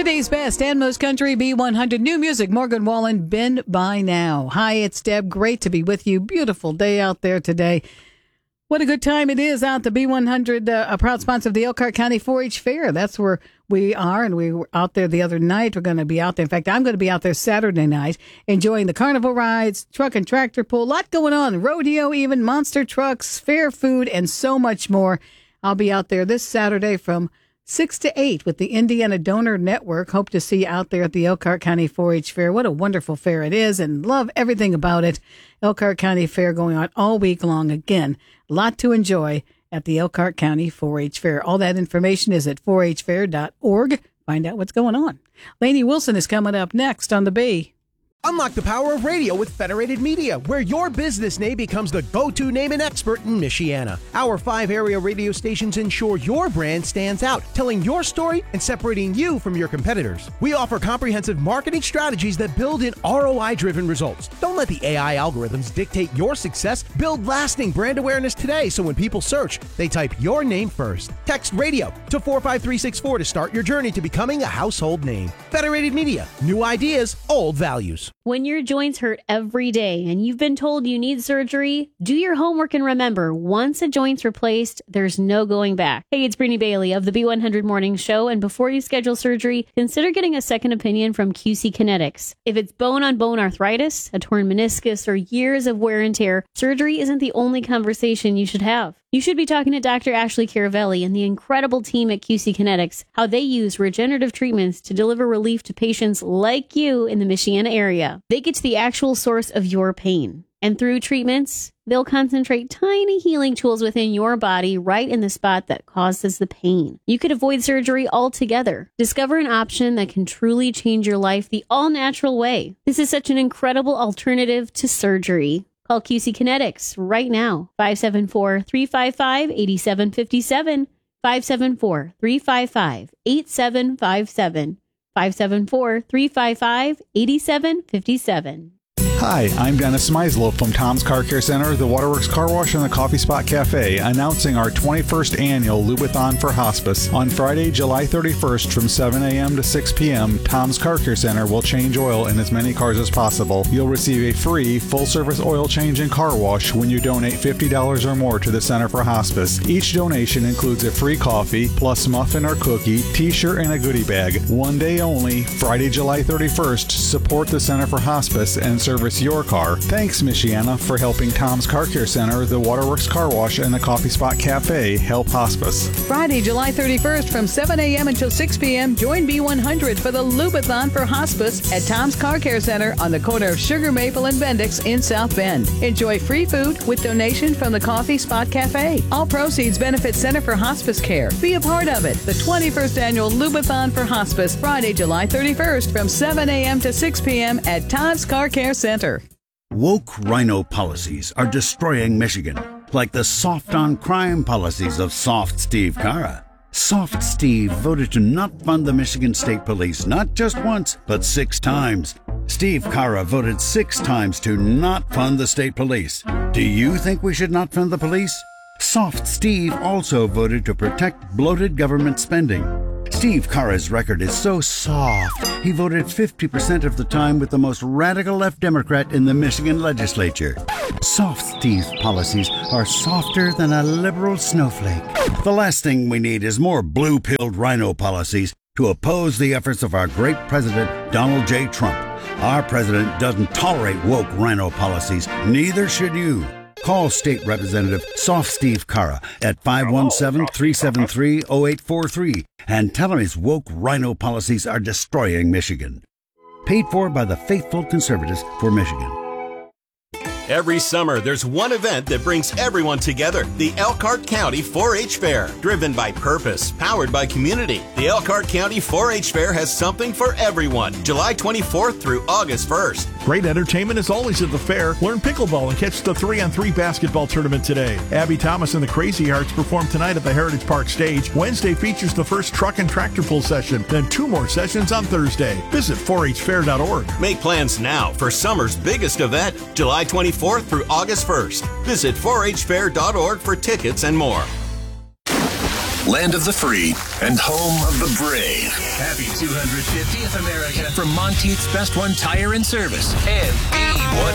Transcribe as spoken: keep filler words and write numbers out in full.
Today's best and most country B one hundred new music. Morgan Wallen, Been By Now. Hi, it's Deb. Great to be with you. Beautiful day out there today. What a good time it is out the B one hundred, uh, a proud sponsor of the Elkhart County four H Fair. That's where we are, and we were out there the other night. We're going to be out there. In fact, I'm going to be out there Saturday night enjoying the carnival rides, truck and tractor pull, a lot going on, rodeo even, monster trucks, fair food, and so much more. I'll be out there this Saturday from six to eight with the Indiana Donor Network. Hope to see you out there at the Elkhart County four H Fair. What a wonderful fair it is, and love everything about it. Elkhart County Fair going on all week long. Again, a lot to enjoy at the Elkhart County four H Fair. All that information is at four h fair dot org. Find out what's going on. Lainey Wilson is coming up next on the B. Unlock the power of radio with Federated Media, where your business name becomes the go-to name and expert in Michiana. Our five area radio stations ensure your brand stands out, telling your story and separating you from your competitors. We offer comprehensive marketing strategies that build in R O I-driven results. Don't let the A I algorithms dictate your success. Build lasting brand awareness today, so when people search, they type your name first. Text radio to four five three six four to start your journey to becoming a household name. Federated Media, new ideas, old values. When your joints hurt every day and you've been told you need surgery, do your homework and remember, once a joint's replaced, there's no going back. Hey, it's Brittany Bailey of the B one hundred Morning Show, and before you schedule surgery, consider getting a second opinion from Q C Kinetics. If it's bone-on-bone arthritis, a torn meniscus, or years of wear and tear, surgery isn't the only conversation you should have. You should be talking to Doctor Ashley Caravelli and the incredible team at Q C Kinetics, how they use regenerative treatments to deliver relief to patients like you in the Michiana area. They get to the actual source of your pain. And through treatments, they'll concentrate tiny healing tools within your body right in the spot that causes the pain. You could avoid surgery altogether. Discover an option that can truly change your life the all-natural way. This is such an incredible alternative to surgery. Call Q C Kinetics right now. five seven four, three five five, eight seven five seven. five seven four, three five five, eight seven five seven. five seven four, three five five, eight seven five seven. Hi, I'm Dennis Meisel from Tom's Car Care Center, the Waterworks Car Wash, and the Coffee Spot Cafe, announcing our twenty-first annual Lubathon for Hospice. On Friday, July thirty-first from seven a.m. to six p.m., Tom's Car Care Center will change oil in as many cars as possible. You'll receive a free full-service oil change and car wash when you donate fifty dollars or more to the Center for Hospice. Each donation includes a free coffee, plus muffin or cookie, t-shirt, and a goodie bag. One day only, Friday, July thirty-first. Support the Center for Hospice and service your car. Thanks, Michiana, for helping Tom's Car Care Center, the Waterworks Car Wash, and the Coffee Spot Cafe help hospice. Friday, July thirty-first from seven a.m. until six p.m. Join B one hundred for the Lubathon for Hospice at Tom's Car Care Center on the corner of Sugar Maple and Bendix in South Bend. Enjoy free food with donation from the Coffee Spot Cafe. All proceeds benefit Center for Hospice Care. Be a part of it. The twenty-first annual Lubathon for Hospice, Friday, July thirty-first from seven a.m. to six p.m. at Tom's Car Care Center. Woke rhino policies are destroying Michigan, like the soft-on-crime policies of Soft Steve Carra. Soft Steve voted to not fund the Michigan State Police not just once, but six times. Steve Carra voted six times to not fund the state police. Do you think we should not fund the police? Soft Steve also voted to protect bloated government spending. Steve Carra's record is so soft, he voted fifty percent of the time with the most radical left Democrat in the Michigan legislature. Soft Steve's policies are softer than a liberal snowflake. The last thing we need is more blue-pilled rhino policies to oppose the efforts of our great president, Donald J. Trump. Our president doesn't tolerate woke rhino policies, neither should you. Call State Representative Soft Steve Carra at five one seven, three seven three, zero eight four three and tell him his woke rhino policies are destroying Michigan. Paid for by the faithful conservatives for Michigan. Every summer, there's one event that brings everyone together, the Elkhart County four H Fair. Driven by purpose, powered by community, the Elkhart County four H Fair has something for everyone, July twenty-fourth through August first. Great entertainment is always at the fair. Learn pickleball and catch the three on three basketball tournament today. Abby Thomas and the Crazy Hearts perform tonight at the Heritage Park stage. Wednesday features the first truck and tractor pull session, then two more sessions on Thursday. Visit four h fair dot org. Make plans now for summer's biggest event, July twenty-fourth through August first. Visit four h fair dot org for tickets and more. land of the free, and home of the brave. Happy two hundred fiftieth, America. From Monteith's Best One Tire and Service and